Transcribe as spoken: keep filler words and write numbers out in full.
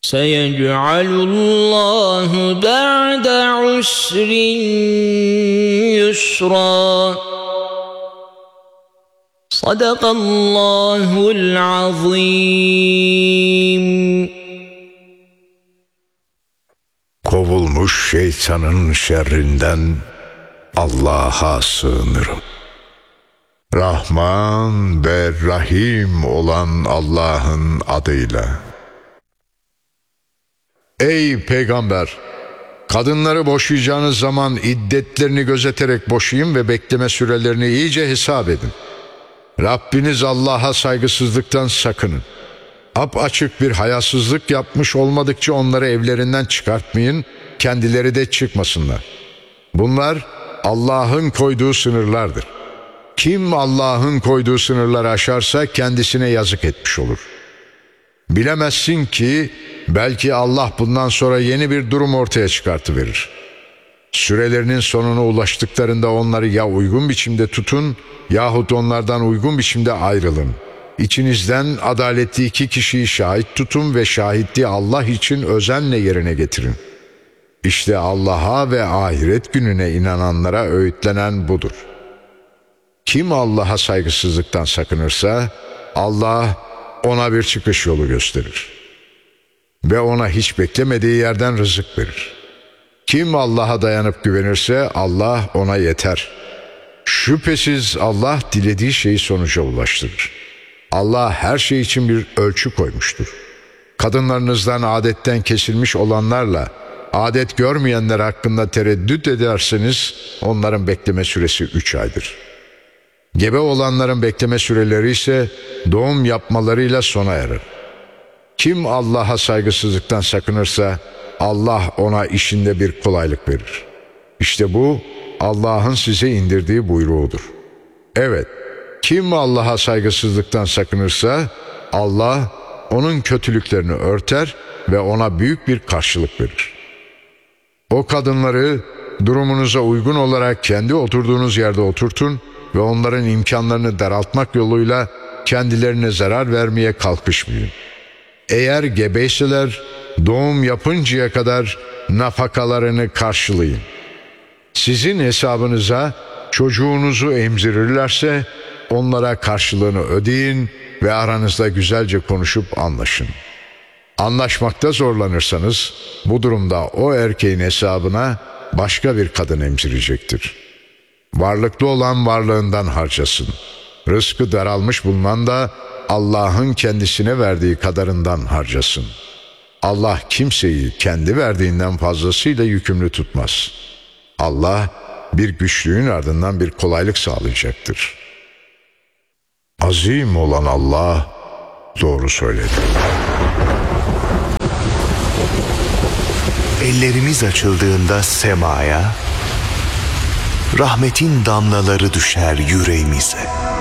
سيجعل الله بعد عسر يسرا صدق الله العظيم. Kovulmuş şeytanın şerrinden Allah'a sığınırım. Rahman ve Rahim olan Allah'ın adıyla. Ey Peygamber! Kadınları boşayacağınız zaman iddetlerini gözeterek boşayın ve bekleme sürelerini iyice hesap edin. Rabbiniz Allah'a saygısızlıktan sakının. Apaçık bir hayasızlık yapmış olmadıkça onları evlerinden çıkartmayın, kendileri de çıkmasınlar. Bunlar Allah'ın koyduğu sınırlardır. Kim Allah'ın koyduğu sınırları aşarsa kendisine yazık etmiş olur. Bilemezsin ki belki Allah bundan sonra yeni bir durum ortaya çıkartıverir. Sürelerinin sonuna ulaştıklarında onları ya uygun biçimde tutun yahut onlardan uygun biçimde ayrılın. İçinizden adaletli iki kişiyi şahit tutun ve şahitliği Allah için özenle yerine getirin. İşte Allah'a ve ahiret gününe inananlara öğütlenen budur. Kim Allah'a saygısızlıktan sakınırsa Allah ona bir çıkış yolu gösterir ve ona hiç beklemediği yerden rızık verir. Kim Allah'a dayanıp güvenirse Allah ona yeter. Şüphesiz Allah dilediği şeyi sonuca ulaştırır. Allah her şey için bir ölçü koymuştur. Kadınlarınızdan adetten kesilmiş olanlarla adet görmeyenler hakkında tereddüt ederseniz onların bekleme süresi üç aydır. Gebe olanların bekleme süreleri ise doğum yapmalarıyla sona erer. Kim Allah'a saygısızlıktan sakınırsa Allah ona işinde bir kolaylık verir. İşte bu Allah'ın size indirdiği buyruğudur. Evet, kim Allah'a saygısızlıktan sakınırsa Allah onun kötülüklerini örter ve ona büyük bir karşılık verir. O kadınları durumunuza uygun olarak kendi oturduğunuz yerde oturtun ve onların imkanlarını daraltmak yoluyla kendilerine zarar vermeye kalkışmayın. Eğer gebeyseler doğum yapıncaya kadar nafakalarını karşılayın. Sizin hesabınıza çocuğunuzu emzirirlerse onlara karşılığını ödeyin ve aranızda güzelce konuşup anlaşın. Anlaşmakta zorlanırsanız bu durumda o erkeğin hesabına başka bir kadın emzirecektir. Varlıklı olan varlığından harcasın. Rızkı daralmış bulunan da Allah'ın kendisine verdiği kadarından harcasın. Allah kimseyi kendi verdiğinden fazlasıyla yükümlü tutmaz. Allah bir güçlüğün ardından bir kolaylık sağlayacaktır. Azim olan Allah doğru söyledi. Ellerimiz açıldığında semaya, rahmetin damlaları düşer yüreğimize.